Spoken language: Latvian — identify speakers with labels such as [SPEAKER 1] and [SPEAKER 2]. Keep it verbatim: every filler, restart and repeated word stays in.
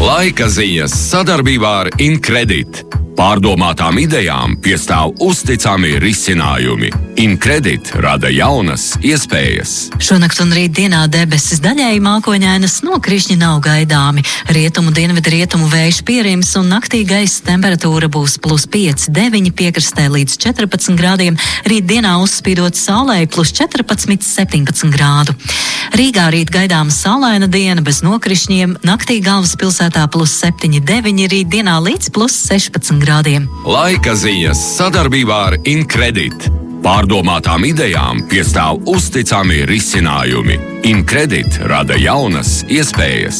[SPEAKER 1] Laika ziņas sadarbībā ar Incredit. Pārdomātām idejām piestāv uzticami risinājumi. Incredit rada jaunas iespējas.
[SPEAKER 2] Šonakt un rīt dienā debesis daļēji mākoņainas, nokrišņi nav gaidāmi. Rietumu dienvidu rietumu vējš pierims un naktī gaisa temperatūra būs plus pieci deviņi, piekrastē līdz četrpadsmit grādiem. Rīt dienā uzspīdot saulē plus četrpadsmit septiņpadsmit grādu. Rīgā rīt gaidāma saulaina diena bez nokrišņiem, naktī galvaspilsētā plus septiņi deviņi, rīt dienā līdz plus sešpadsmit grādiem.
[SPEAKER 1] Laika ziņas sadarbībā ar Incredit. Pārdomātām idejām piestāv uzticami risinājumi. Incredit rada jaunas iespējas.